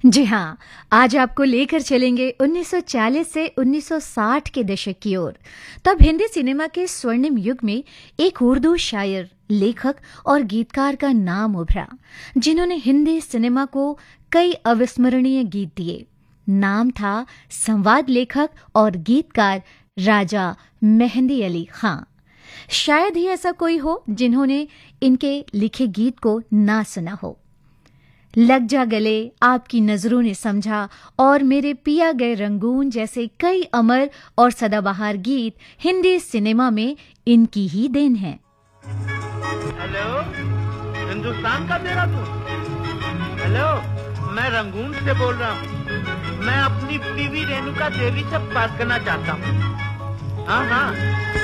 जी हाँ, आज आपको लेकर चलेंगे 1940 से 1960 के दशक की ओर। तब हिंदी सिनेमा के स्वर्णिम युग में एक उर्दू शायर, लेखक और गीतकार का नाम उभरा, जिन्होंने हिंदी सिनेमा को कई अविस्मरणीय गीत दिए। नाम था संवाद लेखक और गीतकार राजा मेहंदी अली खां। शायद ही ऐसा कोई हो जिन्होंने इनके लिखे गीत को ना सुना हो। लग जा गले, आपकी नजरों ने समझा और मेरे पिया गए रंगून जैसे कई अमर और सदाबहार गीत हिंदी सिनेमा में इनकी ही देन है। हेलो, हिंदुस्तान का तेरा तू। हेलो, मैं रंगून से बोल रहा हूँ। मैं अपनी बीवी रेणुका देवी से बात करना चाहता हूँ। हाँ हाँ,